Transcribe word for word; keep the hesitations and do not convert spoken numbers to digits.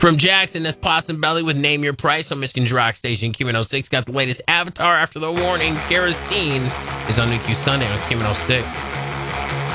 From Jackson, that's Possum Belly with Name Your Price on Michigan's Rock Station, Q one oh six. Got the latest Avatar After the Warning. Kerosene is on New Q Sunday on Q one oh six.